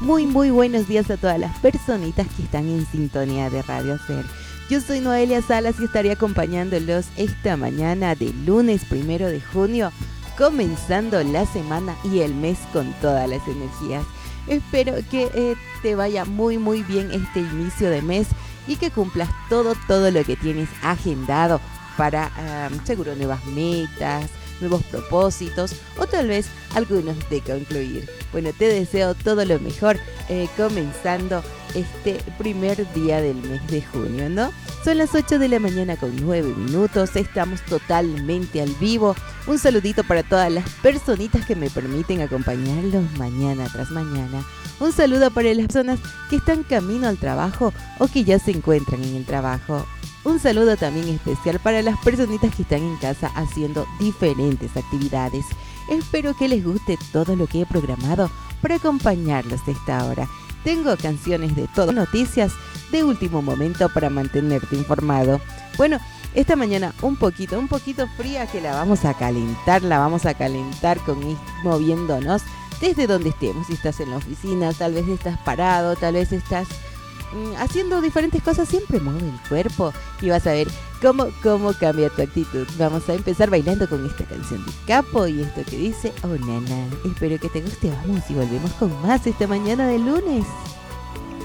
Muy buenos días a todas las personitas que están en sintonía de Radio Ser. Yo soy Noelia Salas y estaré acompañándolos esta mañana de lunes 1 de junio, comenzando la semana y el mes con todas las energías. Espero que te vaya muy bien este inicio de mes y que cumplas todo lo que tienes agendado para seguro nuevas metas, nuevos propósitos o tal vez algunos de concluir. Bueno, te deseo todo lo mejor comenzando este primer día del mes de junio, ¿no? Son las 8 de la mañana con 9 minutos, estamos totalmente al vivo. Un saludito para todas las personitas que me permiten acompañarlos mañana tras mañana. Un saludo para las personas que están camino al trabajo o que ya se encuentran en el trabajo. Un saludo también especial para las personitas que están en casa haciendo diferentes actividades. Espero que les guste todo lo que he programado para acompañarlos a esta hora. Tengo canciones de todo, noticias de último momento para mantenerte informado. Bueno, esta mañana un poquito fría que la vamos a calentar con ir moviéndonos desde donde estemos. Si estás en la oficina, tal vez estás parado, tal vez estás haciendo diferentes cosas, siempre mueve el cuerpo y vas a ver cómo cambia tu actitud. Vamos a empezar bailando con esta canción de Capo y esto que dice Oh Nana. Espero que te guste, vamos y volvemos con más esta mañana de lunes.